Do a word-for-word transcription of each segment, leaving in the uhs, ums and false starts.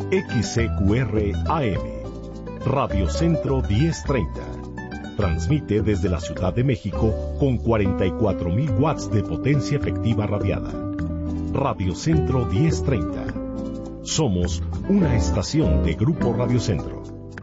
X C Q R A M, Radio Centro diez treinta. Transmite desde la Ciudad de México con cuarenta y cuatro mil watts de potencia efectiva radiada. Radio Centro diez treinta. Somos una estación de Grupo Radio Centro.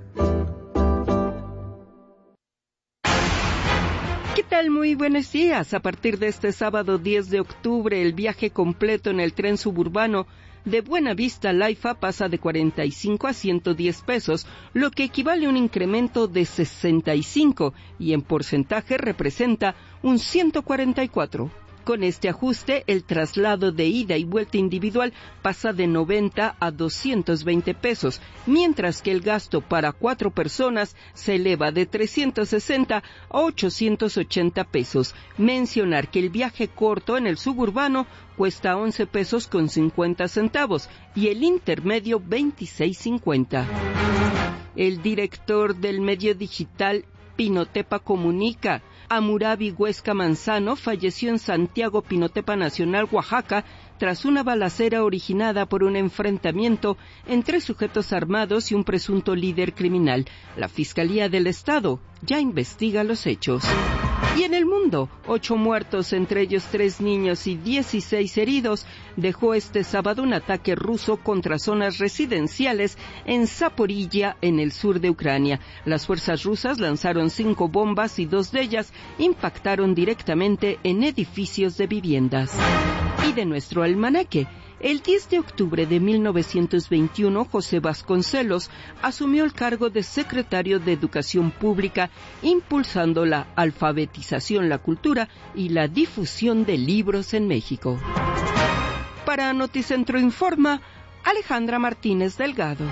¿Qué tal? Muy buenos días. A partir de este sábado diez de octubre, el viaje completo en el tren suburbano de Buenavista Laifa pasa de cuarenta y cinco a ciento diez pesos, lo que equivale a un incremento de sesenta y cinco y en porcentaje representa un ciento cuarenta y cuatro. Con este ajuste, el traslado de ida y vuelta individual pasa de noventa a doscientos veinte pesos, mientras que el gasto para cuatro personas se eleva de trescientos sesenta a ochocientos ochenta pesos. Mencionar que el viaje corto en el suburbano cuesta once pesos con cincuenta centavos y el intermedio veintiséis cincuenta. El director del medio digital Pinotepa Comunica, Amurabi Huesca Manzano, falleció en Santiago Pinotepa Nacional, Oaxaca, tras una balacera originada por un enfrentamiento entre sujetos armados y un presunto líder criminal. La Fiscalía del Estado ya investiga los hechos. Y en el mundo, ocho muertos, entre ellos tres niños y dieciséis heridos, dejó este sábado un ataque ruso contra zonas residenciales en Zaporilla, en el sur de Ucrania. Las fuerzas rusas lanzaron cinco bombas y dos de ellas impactaron directamente en edificios de viviendas. Y de nuestro almanaque, el diez de octubre de mil novecientos veintiuno, José Vasconcelos asumió el cargo de secretario de Educación Pública, impulsando la alfabetización, la cultura y la difusión de libros en México. Para Noticentro Informa, Alejandra Martínez Delgado.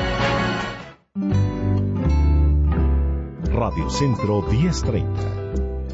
Radio Centro diez treinta.